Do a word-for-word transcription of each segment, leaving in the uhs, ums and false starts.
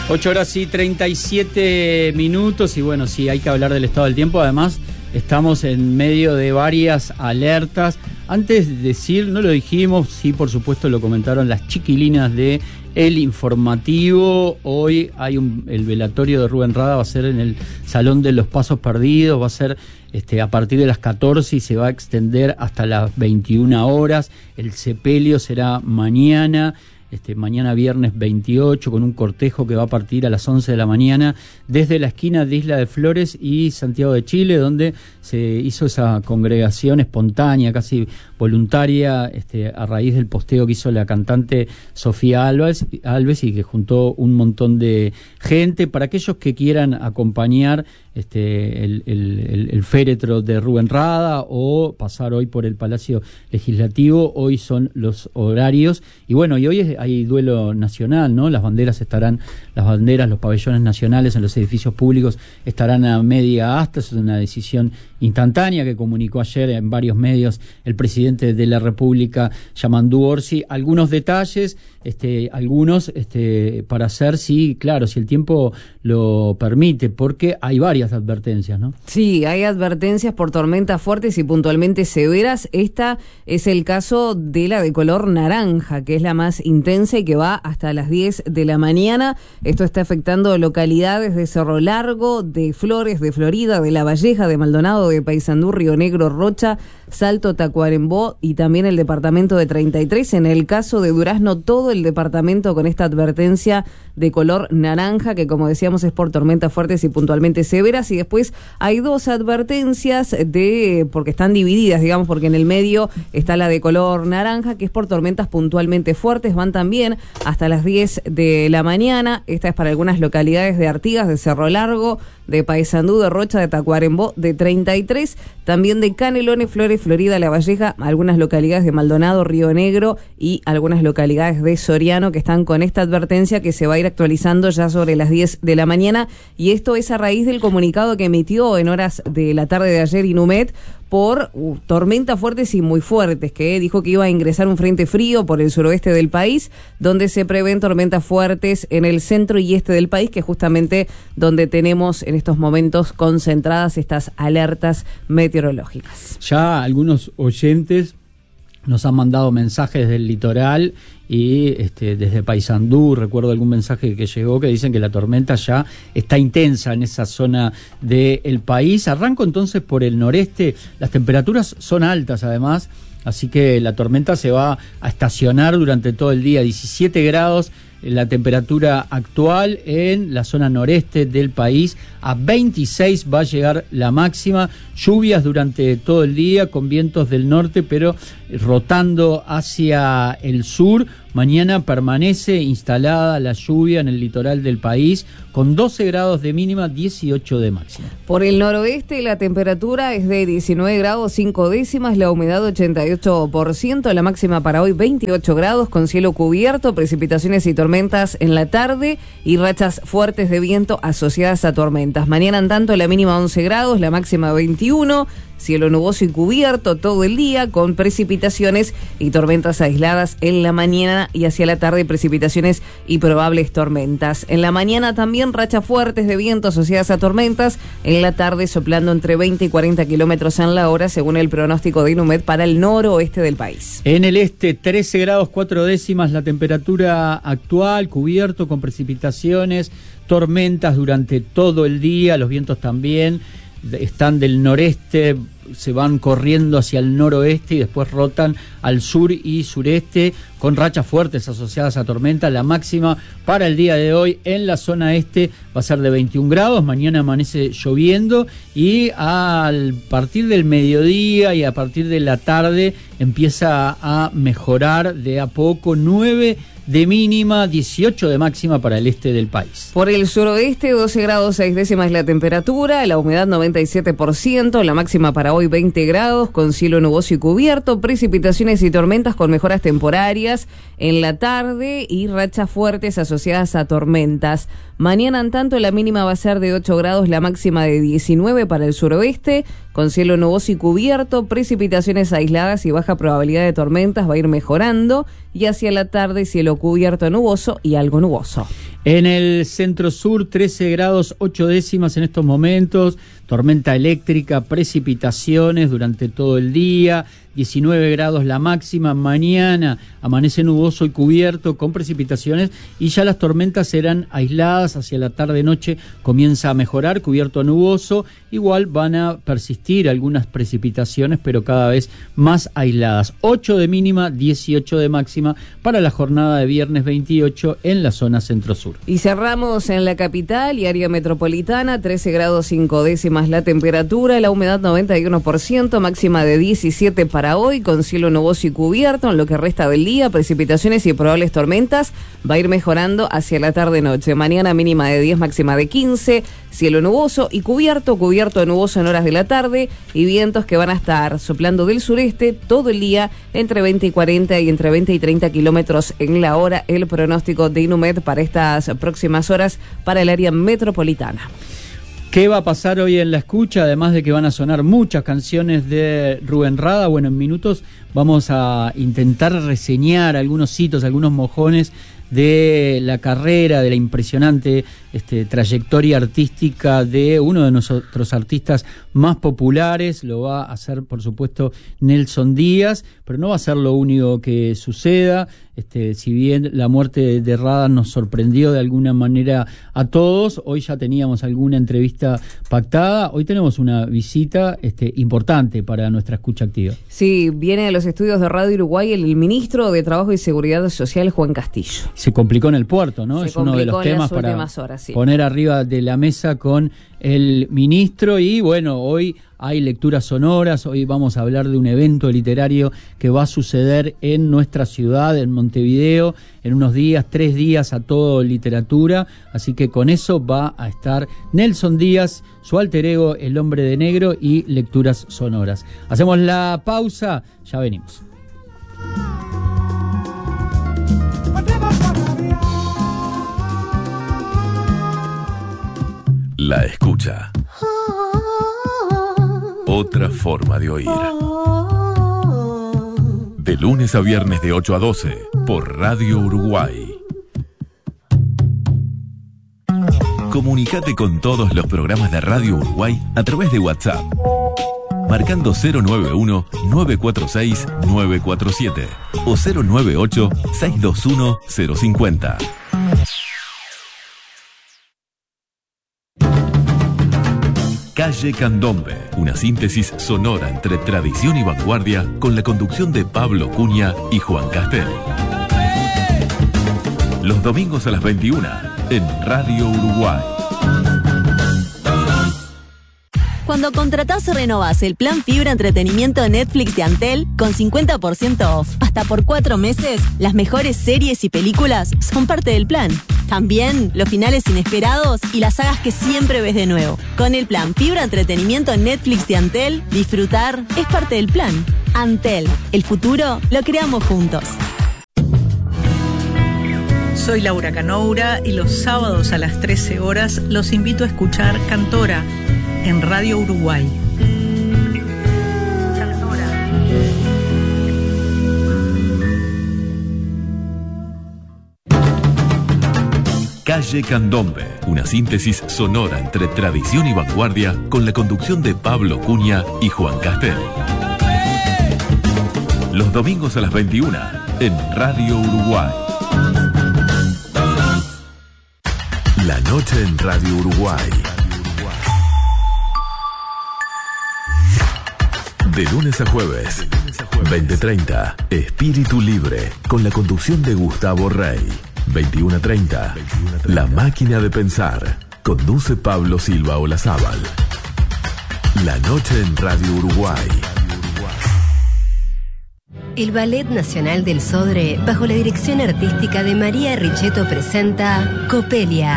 ocho horas y treinta y siete minutos y bueno, sí, hay que hablar del estado del tiempo. Además, estamos en medio de varias alertas. Antes de decir, no lo dijimos, sí, por supuesto lo comentaron las chiquilinas de El Informativo. Hoy hay un, el velatorio de Rubén Rada va a ser en el Salón de los Pasos Perdidos, va a ser este, a partir de las catorce y se va a extender hasta las veintiuna horas. El sepelio será mañana. Este, mañana viernes veintiocho, con un cortejo que va a partir a las once de la mañana desde la esquina de Isla de Flores y Santiago de Chile, donde se hizo esa congregación espontánea, casi voluntaria, este, a raíz del posteo que hizo la cantante Sofía Alves, Alves y que juntó un montón de gente. Para aquellos que quieran acompañar este, el, el, el féretro de Rubén Rada o pasar hoy por el Palacio Legislativo, hoy son los horarios. Y bueno, y hoy es, hay duelo nacional, ¿no? Las banderas estarán, las banderas, los pabellones nacionales en los edificios públicos estarán a media asta. Es una decisión instantánea que comunicó ayer en varios medios el presidente de la República, Yamandu Orsi. Algunos detalles, este, algunos este, para hacer, sí, claro, si el tiempo lo permite, porque hay varias advertencias, ¿no? Sí, hay advertencias por tormentas fuertes y puntualmente severas. Esta es el caso de la de color naranja, que es la más intensa y que va hasta las diez de la mañana. Esto está afectando localidades de Cerro Largo, de Flores, de Florida, de La Valleja, de Maldonado, de Paysandú, Río Negro, Rocha, Salto, Tacuarembó y también el departamento de treinta y tres. En el caso de Durazno, todo el departamento con esta advertencia de color naranja, que como decíamos es por tormentas fuertes y puntualmente severas. Y después hay dos advertencias de porque están divididas, digamos, porque en el medio está la de color naranja, que es por tormentas puntualmente fuertes, van también hasta las diez de la mañana. Esta es para algunas localidades de Artigas, de Cerro Largo, de Paysandú, de Rocha, de Tacuarembó, de treinta y tres, también de Canelones, Flores, Florida, La Valleja, algunas localidades de Maldonado, Río Negro y algunas localidades de Soriano que están con esta advertencia que se va a ir actualizando ya sobre las diez de la mañana. Y esto es a raíz del comunicado que emitió en horas de la tarde de ayer Inumet por uh, tormentas fuertes y muy fuertes, que dijo que iba a ingresar un frente frío por el suroeste del país, donde se prevén tormentas fuertes en el centro y este del país, que es justamente donde tenemos en estos momentos concentradas estas alertas meteorológicas. Ya algunos oyentes nos han mandado mensajes del litoral y este, desde Paysandú, recuerdo algún mensaje que llegó que dicen que la tormenta ya está intensa en esa zona del país. Arranco entonces por el noreste, las temperaturas son altas además, así que la tormenta se va a estacionar durante todo el día, diecisiete grados la temperatura actual en la zona noreste del país, a veintiséis va a llegar la máxima, lluvias durante todo el día con vientos del norte pero rotando hacia el sur. Mañana permanece instalada la lluvia en el litoral del país con doce grados de mínima, dieciocho de máxima. Por el noroeste la temperatura es de diecinueve grados cinco décimas, la humedad ochenta y ocho por ciento, la máxima para hoy veintiocho grados con cielo cubierto, precipitaciones y tormentas en la tarde y rachas fuertes de viento asociadas a tormentas. Mañana en tanto la mínima once grados, la máxima veintiuno, cielo nuboso y cubierto todo el día con precipitaciones y tormentas aisladas en la mañana y hacia la tarde precipitaciones y probables tormentas. En la mañana también rachas fuertes de viento asociadas a tormentas, en la tarde soplando entre veinte y cuarenta kilómetros en la hora según el pronóstico de Inumet para el noroeste del país. En el este trece grados cuatro décimas la temperatura actual, cubierto con precipitaciones, tormentas durante todo el día, los vientos también están del noreste, se van corriendo hacia el noroeste y después rotan al sur y sureste con rachas fuertes asociadas a tormenta. La máxima para el día de hoy en la zona este va a ser de veintiún grados, mañana amanece lloviendo y a partir del mediodía y a partir de la tarde empieza a mejorar de a poco, nueve de mínima, dieciocho de máxima para el este del país. Por el suroeste, doce grados seis décimas la temperatura, la humedad noventa y siete por ciento, la máxima para hoy veinte grados, con cielo nuboso y cubierto, precipitaciones y tormentas con mejoras temporarias en la tarde y rachas fuertes asociadas a tormentas. Mañana, en tanto, la mínima va a ser de ocho grados, la máxima de diecinueve para el suroeste, con cielo nuboso y cubierto, precipitaciones aisladas y baja probabilidad de tormentas, va a ir mejorando, y hacia la tarde cielo cubierto nuboso y algo nuboso. En el centro sur, trece grados ocho décimas en estos momentos, tormenta eléctrica, precipitaciones durante todo el día, diecinueve grados la máxima. Mañana amanece nuboso y cubierto con precipitaciones y ya las tormentas serán aisladas. Hacia la tarde-noche comienza a mejorar, cubierto a nuboso. Igual van a persistir algunas precipitaciones, pero cada vez más aisladas. ocho de mínima, dieciocho de máxima para la jornada de viernes veintiocho en la zona centro-sur. Y cerramos en la capital y área metropolitana, trece grados cinco décimas la temperatura, la humedad noventa y uno por ciento, máxima de diecisiete para hoy, con cielo nuboso y cubierto en lo que resta del día, precipitaciones y probables tormentas. Va a ir mejorando hacia la tarde-noche. Mañana mínima de diez, máxima de quince, cielo nuboso y cubierto, cubierto de nuboso en horas de la tarde y vientos que van a estar soplando del sureste todo el día entre veinte y cuarenta y entre veinte y treinta kilómetros en la hora. El pronóstico de Inumet para estas próximas horas para el área metropolitana. ¿Qué va a pasar hoy en la escucha? Además de que van a sonar muchas canciones de Rubén Rada, bueno, en minutos vamos a intentar reseñar algunos hitos, algunos mojones de la carrera, de la impresionante este, trayectoria artística de uno de nuestros artistas más populares. Lo va a hacer, por supuesto, Nelson Díaz, pero no va a ser lo único que suceda. Este, si bien la muerte de, de Rada nos sorprendió de alguna manera a todos, hoy ya teníamos alguna entrevista pactada, hoy tenemos una visita este, importante para nuestra escucha activa. Sí, viene a los estudios de Radio Uruguay el, el ministro de Trabajo y Seguridad Social, Juan Castillo. Se complicó en el puerto, ¿no? Se es uno de los temas para horas, sí. poner arriba de la mesa con el ministro. Y bueno, hoy hay lecturas sonoras, hoy vamos a hablar de un evento literario que va a suceder en nuestra ciudad, en Montevideo, en unos días, tres días a todo literatura, así que con eso va a estar Nelson Díaz, su alter ego, El Hombre de Negro, y lecturas sonoras. Hacemos la pausa, ya venimos. La escucha. Otra forma de oír. De lunes a viernes de ocho a doce por Radio Uruguay. Comunicate con todos los programas de Radio Uruguay a través de WhatsApp, marcando cero nueve uno, nueve cuatro seis, nueve cuatro siete o cero nueve ocho, seis dos uno, cero cinco cero. Calle Candombe, una síntesis sonora entre tradición y vanguardia con la conducción de Pablo Cunha y Juan Castel. Los domingos a las veintiuna en Radio Uruguay. Cuando contratás o renovás el plan Fibra Entretenimiento de Netflix de Antel con cincuenta por ciento off hasta por cuatro meses, las mejores series y películas son parte del plan. También los finales inesperados y las sagas que siempre ves de nuevo. Con el plan Fibra Entretenimiento en Netflix de Antel, disfrutar es parte del plan. Antel, el futuro lo creamos juntos. Soy Laura Canoura y los sábados a las trece horas los invito a escuchar Cantora en Radio Uruguay. Calle Candombe, una síntesis sonora entre tradición y vanguardia con la conducción de Pablo Cunha y Juan Castel. Los domingos a las veintiuna en Radio Uruguay. La noche en Radio Uruguay. De lunes a jueves, veinte treinta, Espíritu Libre, con la conducción de Gustavo Rey. veintiuno treinta, La Máquina de Pensar, conduce Pablo Silva Olazábal. La noche en Radio Uruguay. El Ballet Nacional del Sodre, bajo la dirección artística de María Richetto, presenta Copelia,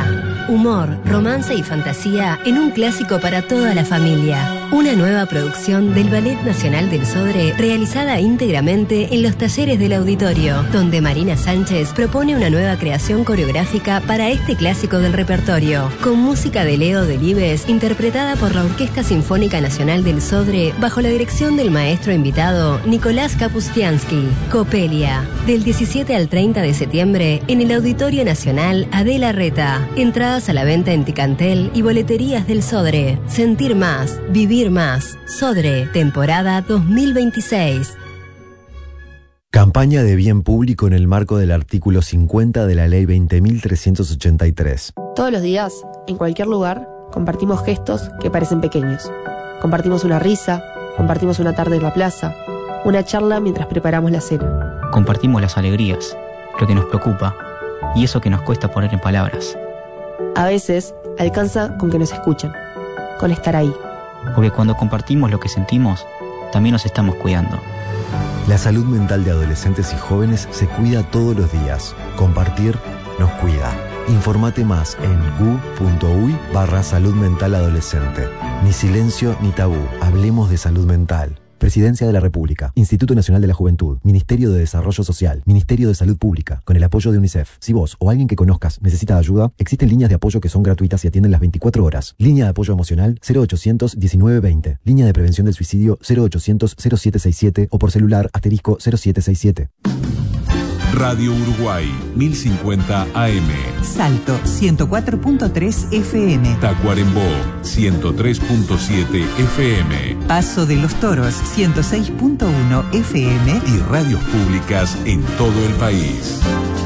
humor, romance y fantasía en un clásico para toda la familia. Una nueva producción del Ballet Nacional del Sodre realizada íntegramente en los talleres del auditorio, donde Marina Sánchez propone una nueva creación coreográfica para este clásico del repertorio, con música de Leo Delibes interpretada por la Orquesta Sinfónica Nacional del Sodre bajo la dirección del maestro invitado Nicolás Kapustiansky. Copelia, del diecisiete al treinta de septiembre en el Auditorio Nacional Adela Reta. Entradas a la venta en Ticantel y boleterías del Sodre. Sentir más, vivir más. Sodre, temporada dos mil veintiséis. Campaña de bien público en el marco del artículo cincuenta de la Ley veinte mil trescientos ochenta y tres. Todos los días, en cualquier lugar, compartimos gestos que parecen pequeños. Compartimos una risa, compartimos una tarde en la plaza, una charla mientras preparamos la cena. Compartimos las alegrías, lo que nos preocupa y eso que nos cuesta poner en palabras. A veces, alcanza con que nos escuchen, con estar ahí. Porque cuando compartimos lo que sentimos, también nos estamos cuidando. La salud mental de adolescentes y jóvenes se cuida todos los días. Compartir nos cuida. Informate más en gu.uy barra salud mental adolescente. Ni silencio ni tabú. Hablemos de salud mental. Presidencia de la República, Instituto Nacional de la Juventud, Ministerio de Desarrollo Social, Ministerio de Salud Pública, con el apoyo de UNICEF. Si vos o alguien que conozcas necesita ayuda, existen líneas de apoyo que son gratuitas y atienden las veinticuatro horas. Línea de apoyo emocional cero ochocientos diecinueve veinte. Línea de prevención del suicidio cero ochocientos cero siete sesenta y siete o por celular asterisco cero siete sesenta y siete. Radio Uruguay, mil cincuenta A M. Salto, ciento cuatro punto tres F M. Tacuarembó, ciento tres punto siete F M. Paso de los Toros, ciento seis punto uno F M. Y radios públicas en todo el país.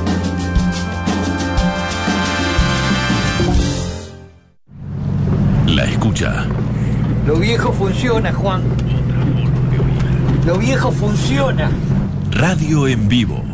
La escucha. Lo viejo funciona, Juan. Lo viejo funciona. Radio en vivo.